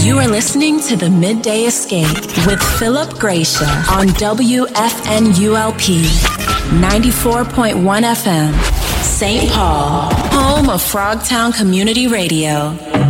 You are listening to The Midday Escape with Philip Gracia on WFNULP 94.1 FM, St. Paul, home of Frogtown Community Radio.